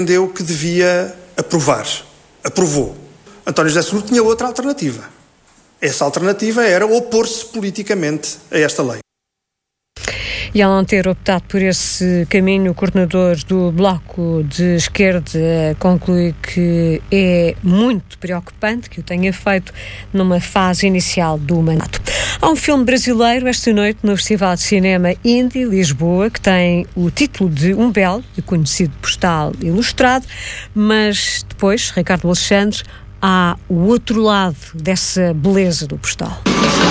Entendeu que devia aprovar. Aprovou. António José Seguro tinha outra alternativa. Essa alternativa era opor-se politicamente a esta lei. E ao não ter optado por esse caminho, o coordenador do Bloco de Esquerda conclui que é muito preocupante que o tenha feito numa fase inicial do mandato. Há um filme brasileiro esta noite no Festival de Cinema Indie Lisboa, que tem o título de Um Belo e conhecido postal ilustrado, mas depois, Ricardo Alexandre, há o outro lado dessa beleza do postal.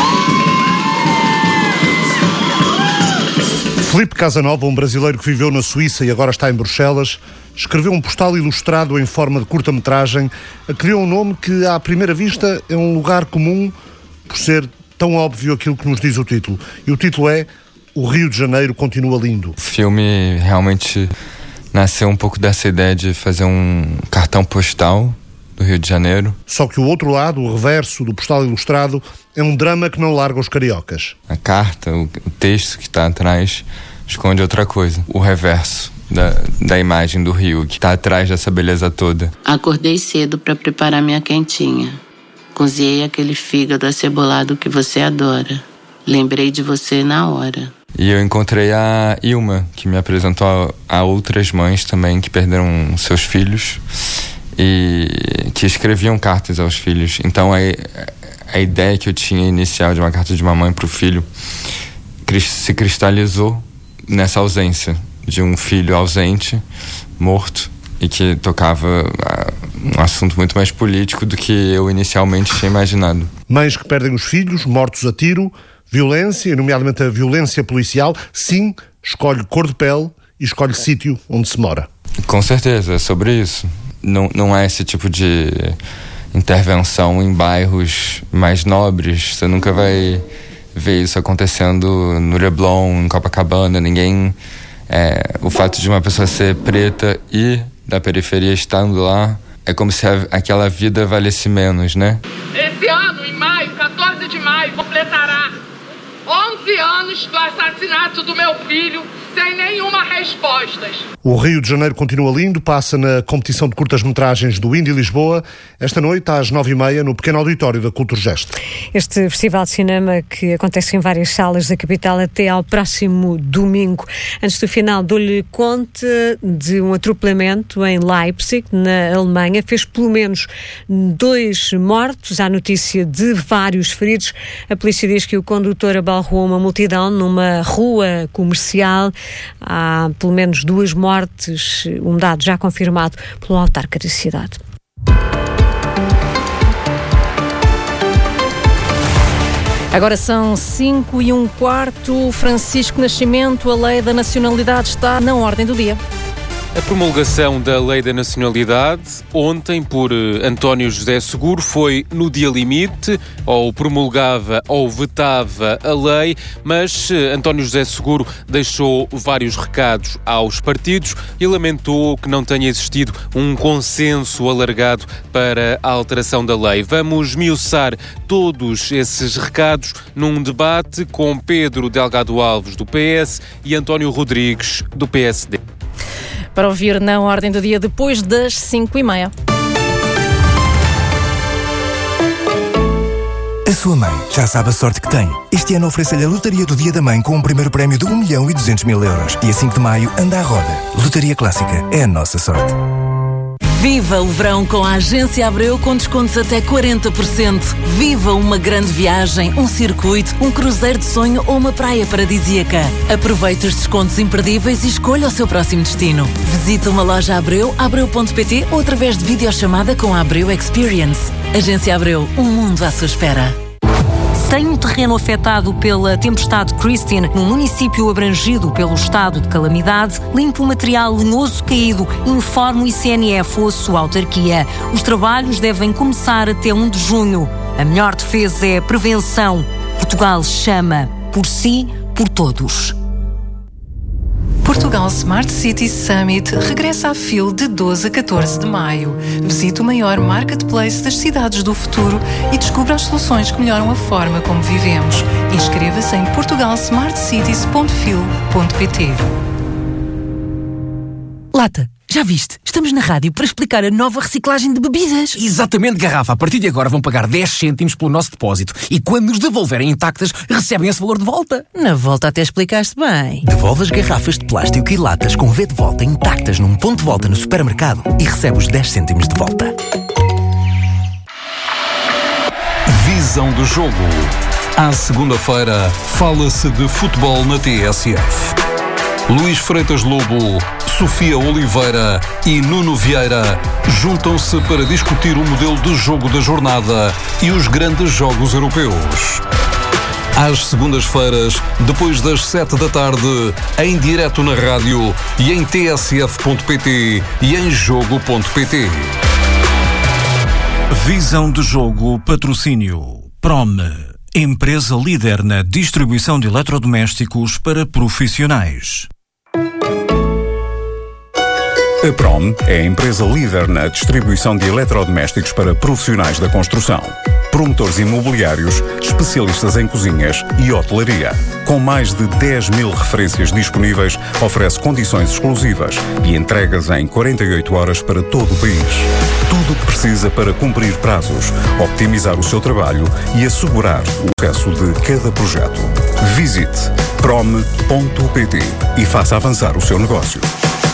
Filipe Casanova, um brasileiro que viveu na Suíça e agora está em Bruxelas, escreveu um postal ilustrado em forma de curta-metragem, a que deu um nome que, à primeira vista, é um lugar comum por ser tão óbvio aquilo que nos diz o título. E o título é O Rio de Janeiro Continua Lindo. O filme realmente nasceu um pouco dessa ideia de fazer um cartão postal do Rio de Janeiro. Só que o outro lado, o reverso do postal ilustrado, é um drama que não larga os cariocas. A carta, o texto que está atrás, esconde outra coisa. O reverso da imagem do Rio, que está atrás dessa beleza toda. Acordei cedo para preparar minha quentinha. Cozinhei aquele fígado acebolado que você adora. Lembrei de você na hora. E eu encontrei a Ilma, que me apresentou a outras mães também que perderam seus filhos e que escreviam cartas aos filhos. Então a ideia que eu tinha inicial de uma carta de uma mãe para o filho se cristalizou nessa ausência de um filho ausente, morto, e que tocava um assunto muito mais político do que eu inicialmente tinha imaginado. Mães que perdem os filhos, mortos a tiro, violência, nomeadamente a violência policial, sim, escolhe cor de pele e escolhe sítio onde se mora. Com certeza, é sobre isso. Não é esse tipo de intervenção em bairros mais nobres. Você nunca vai ver isso acontecendo no Leblon, em Copacabana. Ninguém... o fato de uma pessoa ser preta e da periferia estando lá, é como se aquela vida valesse menos, né? Esse ano, em maio, 14 de maio, completará 11 anos do assassinato do meu filho, sem nenhuma resposta. O Rio de Janeiro Continua Lindo passa na competição de curtas-metragens do Indie Lisboa, esta noite às 9h30 no pequeno auditório da Culturgest. Este festival de cinema que acontece em várias salas da capital até ao próximo domingo. Antes do final, dou-lhe conta de um atropelamento em Leipzig, na Alemanha. Fez pelo menos 2 mortos. Há notícia de vários feridos. A polícia diz que o condutor abalroou uma multidão numa rua comercial. Há pelo menos 2 mortes, um dado já confirmado pelo autarca da cidade. Agora são 5h15. Francisco Nascimento, a lei da nacionalidade está na ordem do dia. A promulgação da Lei da Nacionalidade, ontem por António José Seguro, foi no dia limite, ou promulgava ou vetava a lei, mas António José Seguro deixou vários recados aos partidos e lamentou que não tenha existido um consenso alargado para a alteração da lei. Vamos esmiuçar todos esses recados num debate com Pedro Delgado Alves, do PS, e António Rodrigues, do PSD. Para ouvir na ordem do dia depois das 5h30. A sua mãe já sabe a sorte que tem. Este ano oferece-lhe a Lotaria do Dia da Mãe com um primeiro prémio de 1.200.000 euros. E a 5 de maio anda à roda. Lotaria Clássica é a nossa sorte. Viva o verão com a Agência Abreu com descontos até 40%. Viva uma grande viagem, um circuito, um cruzeiro de sonho ou uma praia paradisíaca. Aproveite os descontos imperdíveis e escolha o seu próximo destino. Visite uma loja Abreu, abreu.pt ou através de videochamada com a Abreu Experience. Agência Abreu, um mundo à sua espera. Tem um terreno afetado pela tempestade Christine, num município abrangido pelo estado de calamidade, limpa o material lenhoso caído, informa o ICNF ou a sua autarquia. Os trabalhos devem começar até 1 de junho. A melhor defesa é a prevenção. Portugal chama por si, por todos. Portugal Smart City Summit regressa à FIL de 12 a 14 de maio. Visite o maior marketplace das cidades do futuro e descubra as soluções que melhoram a forma como vivemos. Inscreva-se em portugalsmartcities.fil.pt. Lata, Já viste? Estamos na rádio para explicar a nova reciclagem de bebidas. Exatamente, Garrafa. A partir de agora vão pagar 10 cêntimos pelo nosso depósito e quando nos devolverem intactas, recebem esse valor de volta. Na volta até explicaste bem. Devolve as garrafas de plástico e latas com V de volta intactas num ponto de volta no supermercado e recebe os 10 cêntimos de volta. Visão do jogo. À segunda-feira, fala-se de futebol na TSF. Luís Freitas Lobo, Sofia Oliveira e Nuno Vieira juntam-se para discutir o modelo de jogo da jornada e os grandes jogos europeus. Às segundas-feiras, depois das 7 da tarde, em direto na rádio e em tsf.pt e em jogo.pt. Visão do jogo, patrocínio Prome, empresa líder na distribuição de eletrodomésticos para profissionais. A Prom é a empresa líder na distribuição de eletrodomésticos para profissionais da construção. Promotores imobiliários, especialistas em cozinhas e hotelaria. Com mais de 10 mil referências disponíveis, oferece condições exclusivas e entregas em 48 horas para todo o país. Tudo o que precisa para cumprir prazos, optimizar o seu trabalho e assegurar o sucesso de cada projeto. Visite prom.pt e faça avançar o seu negócio.